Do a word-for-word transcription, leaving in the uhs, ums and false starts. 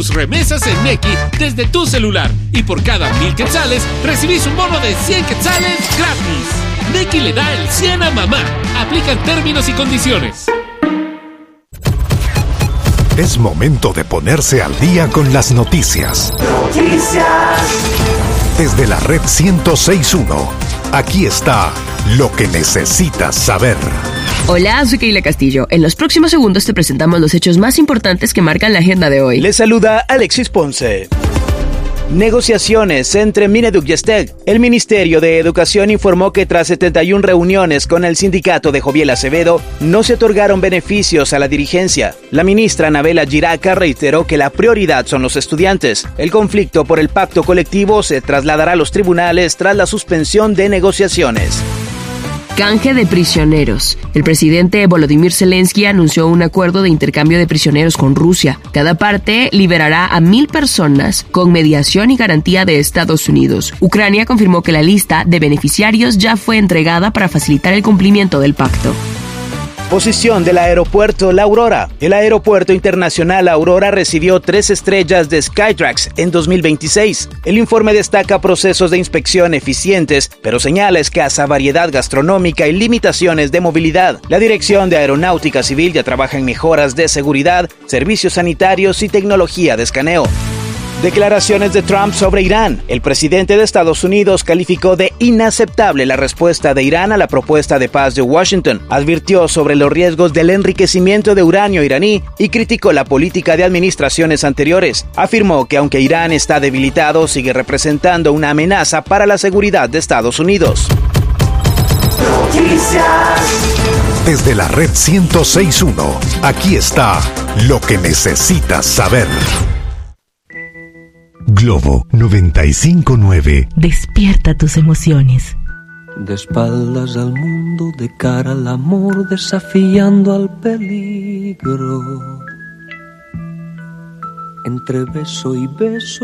remesas en Nequi desde tu celular y por cada mil quetzales recibís un bono de cien quetzales gratis. Nequi le da el cien a mamá. Aplican términos y condiciones. Es momento de ponerse al día con las noticias. Noticias. Desde la red ciento seis punto uno, aquí está lo que necesitas saber. Hola, soy Keila Castillo. En los próximos segundos te presentamos los hechos más importantes que marcan la agenda de hoy. Les saluda Alexis Ponce. Negociaciones entre Mineduc y Estec. El Ministerio de Educación informó que tras setenta y una reuniones con el sindicato de Joviel Acevedo, no se otorgaron beneficios a la dirigencia. La ministra Anabela Giraca reiteró que la prioridad son los estudiantes. El conflicto por el pacto colectivo se trasladará a los tribunales tras la suspensión de negociaciones. Canje de prisioneros. El presidente Volodymyr Zelensky anunció un acuerdo de intercambio de prisioneros con Rusia. Cada parte liberará a mil personas con mediación y garantía de Estados Unidos. Ucrania confirmó que la lista de beneficiarios ya fue entregada para facilitar el cumplimiento del pacto. Posición del aeropuerto La Aurora. El aeropuerto internacional Aurora recibió tres estrellas de Skytrax en dos mil veintiséis. El informe destaca procesos de inspección eficientes, pero señala escasa variedad gastronómica y limitaciones de movilidad. La Dirección de Aeronáutica Civil ya trabaja en mejoras de seguridad, servicios sanitarios y tecnología de escaneo. Declaraciones de Trump sobre Irán. El presidente de Estados Unidos calificó de inaceptable la respuesta de Irán a la propuesta de paz de Washington. Advirtió sobre los riesgos del enriquecimiento de uranio iraní y criticó la política de administraciones anteriores. Afirmó que aunque Irán está debilitado, sigue representando una amenaza para la seguridad de Estados Unidos. Noticias. Desde la red ciento seis punto uno, aquí está lo que necesitas saber. Globo noventa y cinco punto nueve. Despierta tus emociones. De espaldas al mundo, de cara al amor, desafiando al peligro. Entre beso y beso.